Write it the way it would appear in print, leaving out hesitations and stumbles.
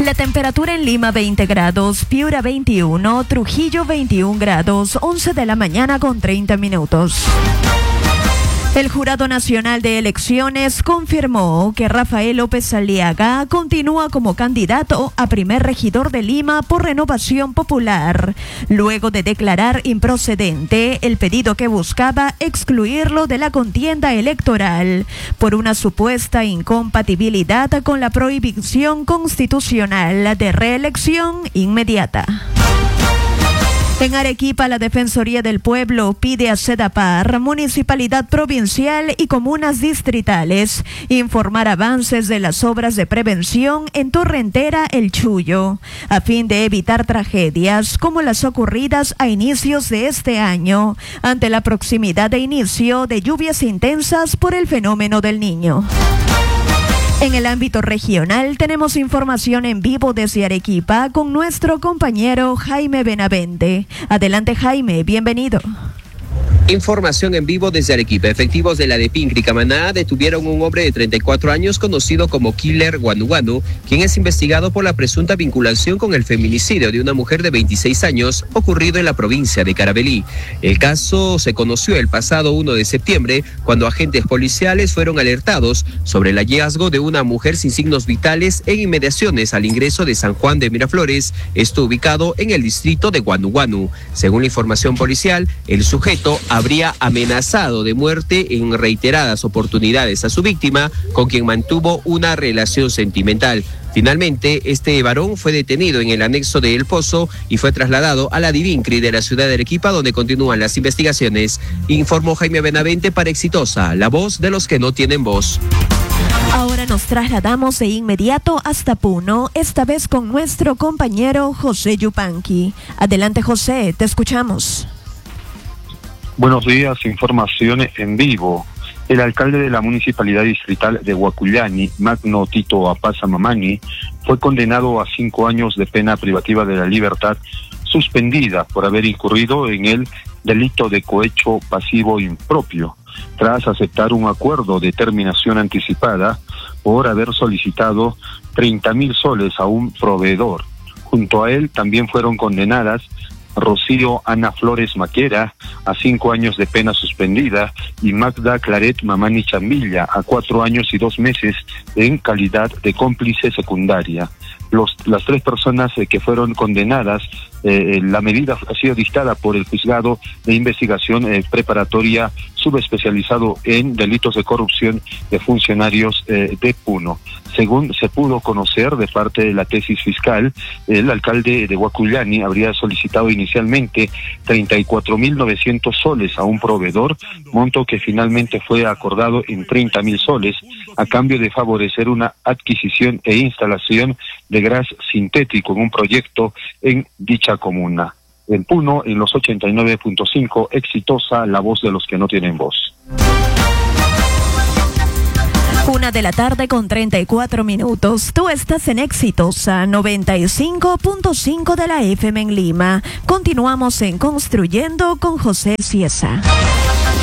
La temperatura en Lima 20 grados, Piura 21, Trujillo 21 grados, 11 de la mañana con 30 minutos. El Jurado Nacional de Elecciones confirmó que Rafael López Aliaga continúa como candidato a primer regidor de Lima por Renovación Popular, luego de declarar improcedente el pedido que buscaba excluirlo de la contienda electoral por una supuesta incompatibilidad con la prohibición constitucional de reelección inmediata. En Arequipa, la Defensoría del Pueblo pide a Sedapar, Municipalidad Provincial y comunas distritales informar avances de las obras de prevención en Torrentera El Chullo, a fin de evitar tragedias como las ocurridas a inicios de este año, ante la proximidad de inicio de lluvias intensas por el fenómeno del Niño. En el ámbito regional tenemos información en vivo desde Arequipa con nuestro compañero Jaime Benavente. Adelante, Jaime, bienvenido. Información en vivo desde Arequipa. Efectivos de la DEPINCRI Camaná detuvieron a un hombre de 34 años conocido como Killer Guanuguanu, quien es investigado por la presunta vinculación con el feminicidio de una mujer de 26 años ocurrido en la provincia de Carabalí. El caso se conoció el pasado 1 de septiembre cuando agentes policiales fueron alertados sobre el hallazgo de una mujer sin signos vitales en inmediaciones al ingreso de San Juan de Miraflores, esto ubicado en el distrito de Guanuguanu. Según la información policial, el sujeto habría amenazado de muerte en reiteradas oportunidades a su víctima, con quien mantuvo una relación sentimental. Finalmente, este varón fue detenido en el anexo de El Pozo y fue trasladado a la DIVINCRI de la ciudad de Arequipa, donde continúan las investigaciones. Informó Jaime Benavente para Exitosa, la voz de los que no tienen voz. Ahora nos trasladamos de inmediato hasta Puno, esta vez con nuestro compañero José Yupanqui. Adelante, José, te escuchamos. Buenos días, información en vivo. El alcalde de la Municipalidad Distrital de Huacullani, Magno Tito Apaza Mamani, fue condenado a 5 años de pena privativa de la libertad suspendida por haber incurrido en el delito de cohecho pasivo impropio, tras aceptar un acuerdo de terminación anticipada por haber solicitado 30.000 soles a un proveedor. Junto a él también fueron condenadas Rocío Ana Flores Maquera a 5 años de pena suspendida y Magda Claret Mamani Chambilla a 4 años y 2 meses en calidad de cómplice secundaria. Las 3 personas que fueron condenadas, la medida ha sido dictada por el Juzgado de Investigación Preparatoria subespecializado en delitos de corrupción de funcionarios de Puno. Según se pudo conocer de parte de la tesis fiscal, el alcalde de Huacullani habría solicitado inicialmente 34.900 soles a un proveedor, monto que finalmente fue acordado en 30.000 soles, a cambio de favorecer una adquisición e instalación de gas sintético en un proyecto en dicha comuna. En Puno, en los 89.5, Exitosa, la voz de los que no tienen voz. 1 de la tarde con 34 minutos. Tú estás en Exitosa 95.5 de la FM en Lima. Continuamos en Construyendo con José Ciesa.